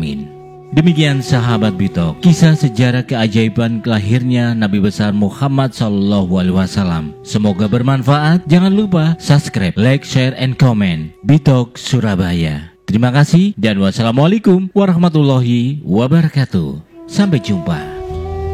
Amin. Demikian sahabat Bitok, kisah sejarah keajaiban lahirnya Nabi besar Muhammad SAW. Semoga bermanfaat. Jangan lupa subscribe, like, share, and comment. Bitok Surabaya. Terima kasih dan wassalamualaikum warahmatullahi wabarakatuh. Sampai jumpa.